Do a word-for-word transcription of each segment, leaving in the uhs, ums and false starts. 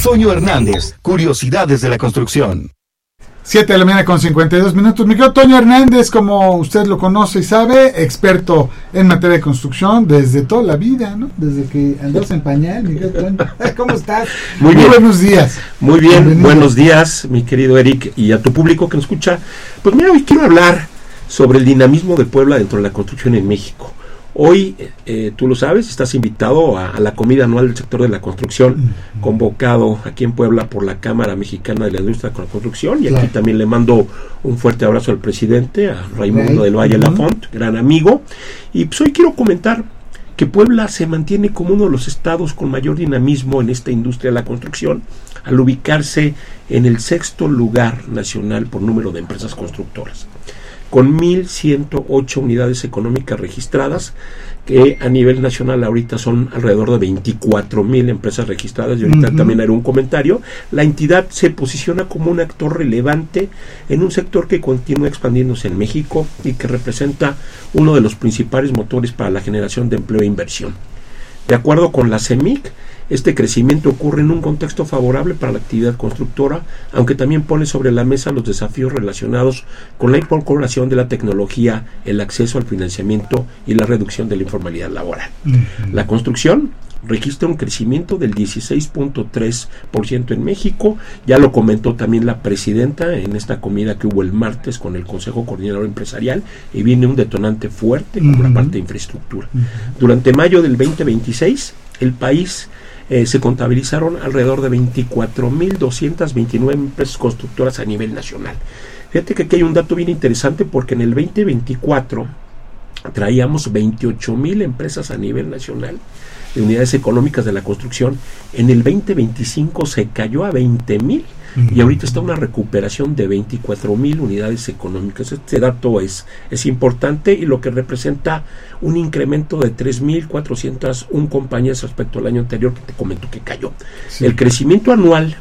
Toño Hernández, curiosidades de la construcción. siete de la mañana con cincuenta y dos minutos. Mi querido Toño Hernández, como usted lo conoce y sabe, experto en materia de construcción desde toda la vida, ¿no? Desde que andas en pañal, mi querido Toño. ¿Cómo estás? Muy, Muy bien. buenos días. Muy bien, Bienvenido. Buenos días, mi querido Eric, y a tu público que nos escucha. Pues mira, hoy quiero hablar sobre el dinamismo de Puebla dentro de la construcción en México. Hoy, eh, tú lo sabes, estás invitado a, a la comida anual del sector de la construcción, uh-huh. convocado aquí en Puebla por la Cámara Mexicana de la Industria de la Construcción, y claro. aquí también le mando un fuerte abrazo al presidente, a Raimundo okay. del Valle uh-huh. Lafont, gran amigo, y pues hoy quiero comentar que Puebla se mantiene como uno de los estados con mayor dinamismo en esta industria de la construcción, al ubicarse en el sexto lugar nacional por número de empresas constructoras, con mil ciento ocho unidades económicas registradas, que a nivel nacional ahorita son alrededor de veinticuatro mil empresas registradas, y ahorita uh-huh. también haré un comentario. La entidad se posiciona como un actor relevante en un sector que continúa expandiéndose en México y que representa uno de los principales motores para la generación de empleo e inversión. De acuerdo con la CEMIC, este crecimiento ocurre en un contexto favorable para la actividad constructora, aunque también pone sobre la mesa los desafíos relacionados con la incorporación de la tecnología, el acceso al financiamiento y la reducción de la informalidad laboral. Uh-huh. La construcción registra un crecimiento del dieciséis punto tres por ciento en México, ya lo comentó también la presidenta en esta comida que hubo el martes con el Consejo Coordinador Empresarial, y viene un detonante fuerte como uh-huh. la parte de infraestructura. Uh-huh. Durante mayo del veinte veintiséis, el país Eh, se contabilizaron alrededor de veinticuatro mil doscientas veintinueve empresas constructoras a nivel nacional. Fíjate que aquí hay un dato bien interesante, porque en el veinte veinticuatro traíamos veintiocho mil empresas a nivel nacional de unidades económicas de la construcción. En el veinte veinticinco se cayó a veinte mil uh-huh. y ahorita está una recuperación de veinticuatro mil unidades económicas. Este dato es, es importante, y lo que representa un incremento de tres mil cuatrocientas una compañías respecto al año anterior, que te comento que cayó. Sí. El crecimiento anual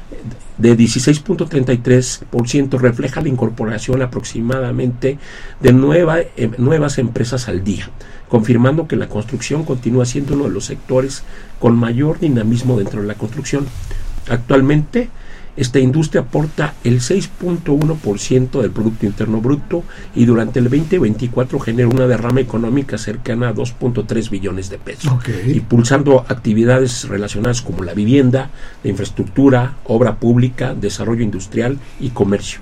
de dieciséis punto treinta y tres por ciento refleja la incorporación aproximadamente de nueva, eh, nuevas empresas al día, confirmando que la construcción continúa siendo uno de los sectores con mayor dinamismo dentro de la construcción. Actualmente, esta industria aporta el seis punto uno por ciento del Producto Interno Bruto, y durante el veinte veinticuatro genera una derrama económica cercana a dos punto tres billones de pesos, okay. impulsando actividades relacionadas como la vivienda, la infraestructura, obra pública, desarrollo industrial y comercio.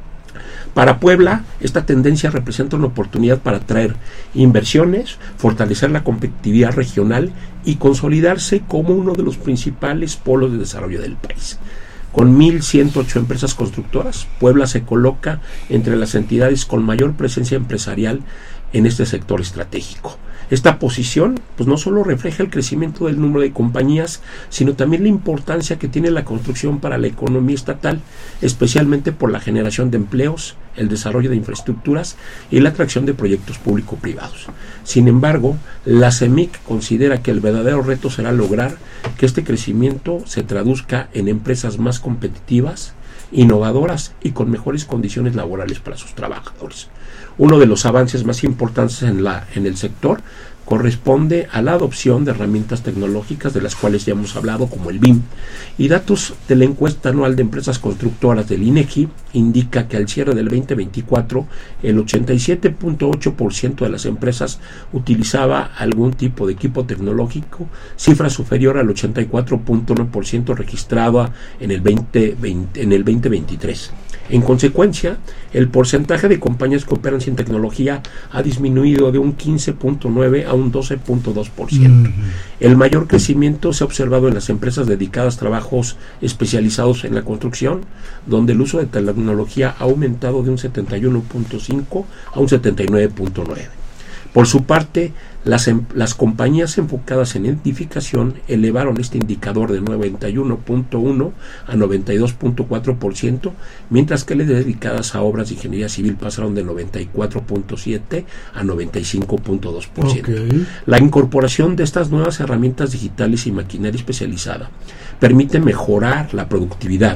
Para Puebla, esta tendencia representa una oportunidad para atraer inversiones, fortalecer la competitividad regional y consolidarse como uno de los principales polos de desarrollo del país. Con mil ciento ocho empresas constructoras, Puebla se coloca entre las entidades con mayor presencia empresarial en este sector estratégico. Esta posición pues no solo refleja el crecimiento del número de compañías, sino también la importancia que tiene la construcción para la economía estatal, especialmente por la generación de empleos, el desarrollo de infraestructuras y la atracción de proyectos público-privados. Sin embargo, la CEMIC considera que el verdadero reto será lograr que este crecimiento se traduzca en empresas más competitivas, innovadoras y con mejores condiciones laborales para sus trabajadores. Uno de los avances más importantes en, la, en el sector corresponde a la adopción de herramientas tecnológicas de las cuales ya hemos hablado, como el B I M, y datos de la encuesta anual de empresas constructoras del INEGI indica que al cierre del veinte veinticuatro el ochenta y siete punto ocho por ciento de las empresas utilizaba algún tipo de equipo tecnológico, cifra superior al ochenta y cuatro punto uno por ciento registrada en el veinte veinte, en el veinte veintitrés. En consecuencia, el porcentaje de compañías que operan sin tecnología ha disminuido de un quince punto nueve a un doce punto dos por ciento. Uh-huh. El mayor crecimiento se ha observado en las empresas dedicadas a trabajos especializados en la construcción, donde el uso de tecnología ha aumentado de un setenta y uno punto cinco a un setenta y nueve punto nueve. Por su parte, las, em, las compañías enfocadas en edificación elevaron este indicador de noventa y uno punto uno a noventa y dos punto cuatro por ciento, mientras que las dedicadas a obras de ingeniería civil pasaron de noventa y cuatro punto siete a noventa y cinco punto dos por ciento. Okay. La incorporación de estas nuevas herramientas digitales y maquinaria especializada permite mejorar la productividad,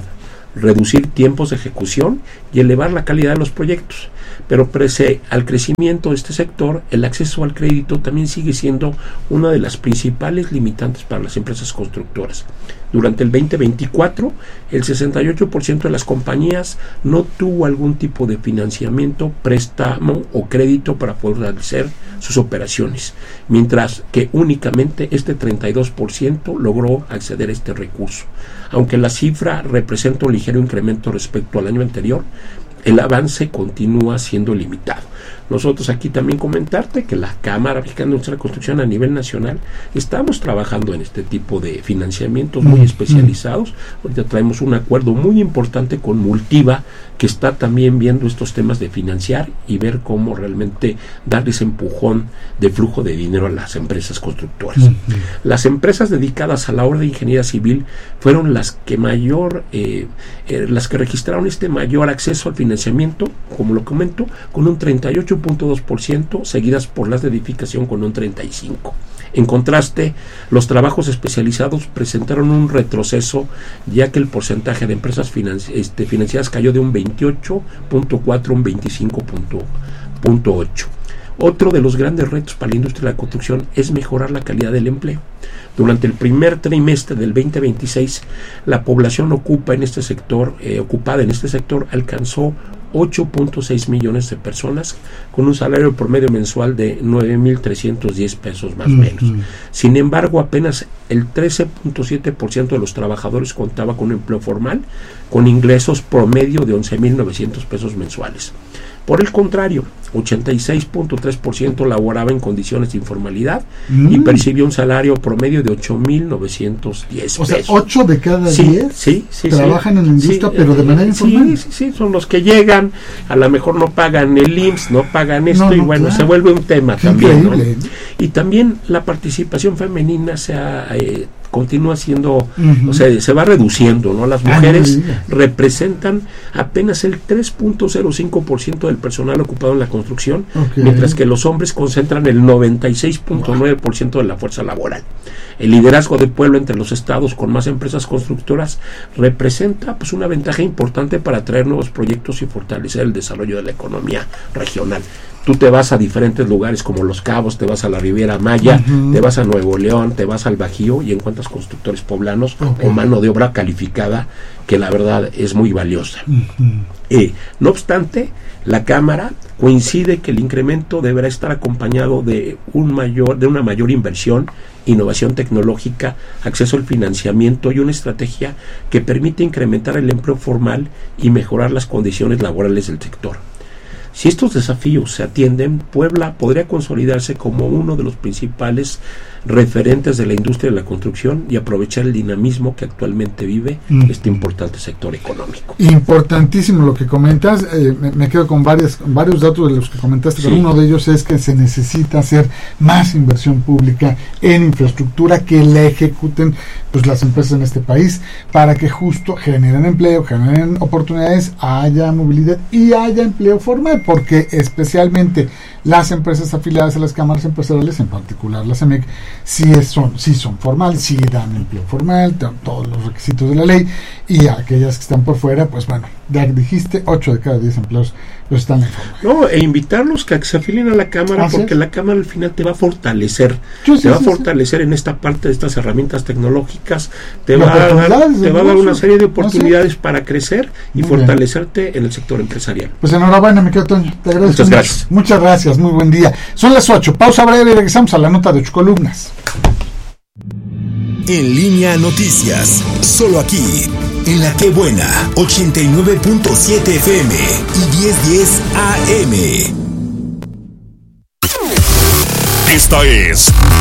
reducir tiempos de ejecución y elevar la calidad de los proyectos. Pero pese al crecimiento de este sector, el acceso al crédito también sigue siendo una de las principales limitantes para las empresas constructoras. Durante el veinte veinticuatro, el sesenta y ocho por ciento de las compañías no tuvo algún tipo de financiamiento, préstamo o crédito para poder realizar sus operaciones, mientras que únicamente este treinta y dos por ciento logró acceder a este recurso. Aunque la cifra representa un ligero incremento respecto al año anterior, el avance continúa siendo limitado. Nosotros aquí también comentarte que la Cámara Mexicana de Industria de la Construcción a nivel nacional estamos trabajando en este tipo de financiamientos muy especializados. Ahorita traemos un acuerdo muy importante con Multiva, que está también viendo estos temas de financiar y ver cómo realmente darles empujón de flujo de dinero a las empresas constructoras. Uh-huh. Las empresas dedicadas a la obra de ingeniería civil fueron las que mayor, eh, eh, las que registraron este mayor acceso al financiamiento, como lo comento, con un treinta y ocho punto dos por ciento, seguidas por las de edificación con un treinta y cinco por ciento. En contraste, los trabajos especializados presentaron un retroceso, ya que el porcentaje de empresas financi- este, financiadas cayó de un veintiocho punto cuatro a un veinticinco punto ocho. Otro de los grandes retos para la industria de la construcción es mejorar la calidad del empleo. Durante el primer trimestre del veinte veintiséis, la población ocupa en este sector, eh, ocupada en este sector alcanzó ocho punto seis millones de personas con un salario promedio mensual de nueve mil trescientos diez pesos más o uh-huh. menos. Sin embargo, apenas el trece punto siete por ciento de los trabajadores contaba con un empleo formal, con ingresos promedio de once mil novecientos pesos mensuales. Por el contrario, ochenta y seis punto tres por ciento laboraba en condiciones de informalidad mm. y percibió un salario promedio de ocho mil novecientos diez pesos. O sea, ocho de cada sí, diez sí, sí, trabajan sí, en la industria, sí, pero de eh, manera informal. Sí, sí, sí, son los que llegan, a lo mejor no pagan el I M S S, no pagan esto, no, y no, bueno, claro. se vuelve un tema Qué también, ¿no? Y también la participación femenina se ha... Eh, continúa siendo, uh-huh. o sea, se va reduciendo, ¿no? Las mujeres ah, no representan apenas el tres punto cero cinco por ciento del personal ocupado en la construcción, okay. mientras que los hombres concentran el noventa y seis punto nueve por ciento de la fuerza laboral. El liderazgo de Puebla entre los estados con más empresas constructoras representa pues una ventaja importante para atraer nuevos proyectos y fortalecer el desarrollo de la economía regional. Tú te vas a diferentes lugares como Los Cabos, te vas a la Riviera Maya, uh-huh. te vas a Nuevo León, te vas al Bajío y encuentras constructores poblanos okay. o mano de obra calificada que la verdad es muy valiosa. Uh-huh. Eh, no obstante, la Cámara coincide que el incremento deberá estar acompañado de un mayor, de una mayor inversión, innovación tecnológica, acceso al financiamiento y una estrategia que permite incrementar el empleo formal y mejorar las condiciones laborales del sector. Si estos desafíos se atienden, Puebla podría consolidarse como uno de los principales referentes de la industria de la construcción y aprovechar el dinamismo que actualmente vive mm. este importante sector económico. Importantísimo lo que comentas, eh, me, me quedo con varias, varios datos de los que comentaste, sí. pero uno de ellos es que se necesita hacer más inversión pública en infraestructura que la ejecuten pues las empresas en este país para que justo generen empleo, generen oportunidades, haya movilidad y haya empleo formal, porque especialmente las empresas afiliadas a las cámaras empresariales, en particular la CEMEC, sí son, sí son formales, sí dan empleo formal, dan todos los requisitos de la ley, y aquellas que están por fuera, pues bueno, ya dijiste, ocho de cada diez empleos los están en formal. No, e invitarlos a que se afilien a la Cámara, ¿Ah, porque sí? la Cámara al final te va a fortalecer, sí, te sí, va sí, a fortalecer sí. en esta parte de estas herramientas tecnológicas, te va a dar, te va a dar una serie de oportunidades ¿Ah, sí? para crecer y muy fortalecerte bien. en el sector empresarial. Pues enhorabuena, mi querido Toño, te agradezco Muchas mucho. gracias. Muchas gracias, muy buen día. Son las ocho, pausa breve y regresamos a la nota de ocho columnas. En Línea Noticias, solo aquí, en La Qué Buena, ochenta y nueve punto siete F M y diez diez A M. Esta es